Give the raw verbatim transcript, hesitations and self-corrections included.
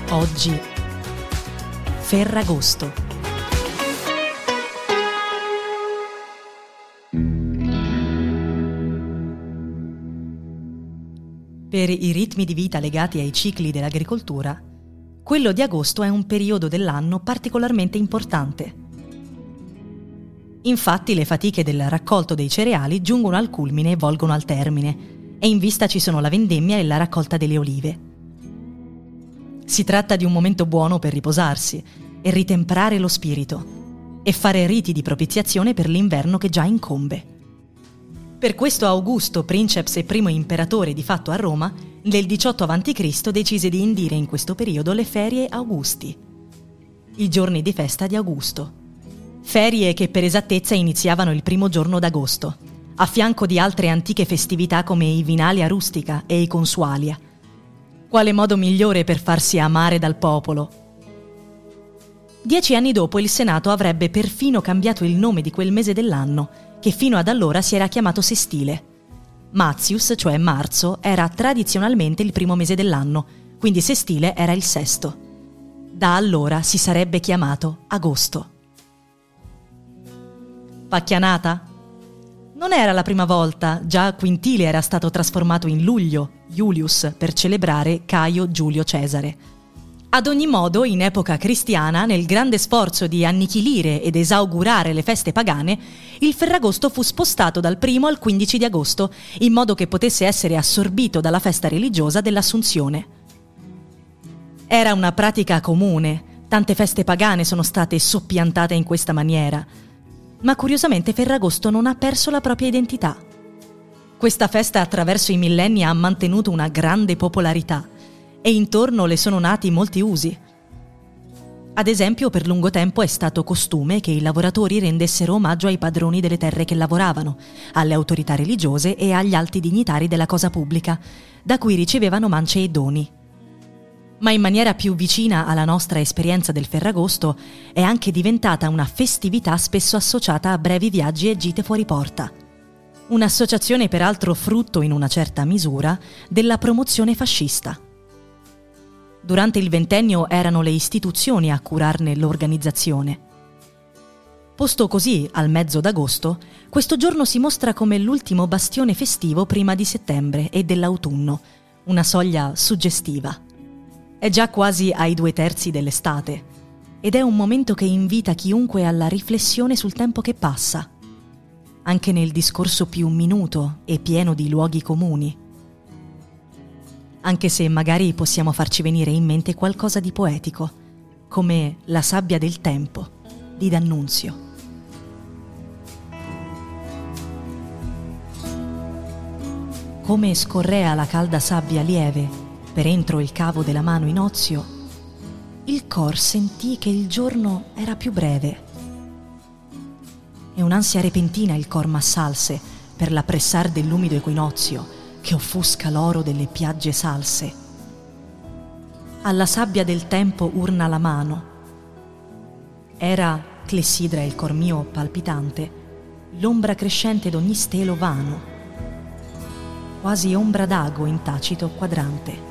Oggi Ferragosto. Per i ritmi di vita legati ai cicli dell'agricoltura, quello di agosto è un periodo dell'anno particolarmente importante. Infatti le fatiche del raccolto dei cereali giungono al culmine e volgono al termine, e in vista ci sono la vendemmia e la raccolta delle olive. Si tratta di un momento buono per riposarsi e ritemprare lo spirito e fare riti di propiziazione per l'inverno che già incombe. Per questo Augusto, princeps e primo imperatore di fatto a Roma, nel diciotto avanti Cristo decise di indire in questo periodo le ferie Augusti, i giorni di festa di Augusto. Ferie che per esattezza iniziavano il primo giorno d'agosto, a fianco di altre antiche festività come i Vinalia Rustica e i Consualia. Quale modo migliore per farsi amare dal popolo? Dieci anni dopo il Senato avrebbe perfino cambiato il nome di quel mese dell'anno, che fino ad allora si era chiamato Sestile. Matius, cioè marzo, era tradizionalmente il primo mese dell'anno, quindi Sestile era il sesto. Da allora si sarebbe chiamato agosto. Pacchianata? Non era la prima volta, già Quintile era stato trasformato in luglio, Iulius, per celebrare Caio Giulio Cesare. Ad ogni modo, in epoca cristiana, nel grande sforzo di annichilire ed esaugurare le feste pagane, il Ferragosto fu spostato dal primo al quindici di agosto, in modo che potesse essere assorbito dalla festa religiosa dell'Assunzione. Era una pratica comune, tante feste pagane sono state soppiantate in questa maniera, ma curiosamente Ferragosto non ha perso la propria identità. Questa festa attraverso i millenni ha mantenuto una grande popolarità e intorno le sono nati molti usi. Ad esempio, per lungo tempo è stato costume che i lavoratori rendessero omaggio ai padroni delle terre che lavoravano, alle autorità religiose e agli alti dignitari della cosa pubblica, da cui ricevevano mance e doni. Ma in maniera più vicina alla nostra esperienza del Ferragosto è anche diventata una festività spesso associata a brevi viaggi e gite fuori porta. Un'associazione peraltro frutto in una certa misura della promozione fascista. Durante il ventennio erano le istituzioni a curarne l'organizzazione. Posto così al mezzo d'agosto, questo giorno si mostra come l'ultimo bastione festivo prima di settembre e dell'autunno, una soglia suggestiva. È già quasi ai due terzi dell'estate ed è un momento che invita chiunque alla riflessione sul tempo che passa, anche nel discorso più minuto e pieno di luoghi comuni. Anche se magari possiamo farci venire in mente qualcosa di poetico, come La sabbia del tempo di D'Annunzio. Come scorrea la calda sabbia lieve per entro il cavo della mano in ozio, il cor sentì che il giorno era più breve. E un'ansia repentina il cor m'assalse per l'appressar dell'umido equinozio che offusca l'oro delle piagge salse. Alla sabbia del tempo urna la mano. Era, clessidra il cor mio palpitante, l'ombra crescente d'ogni stelo vano, quasi ombra d'ago in tacito quadrante.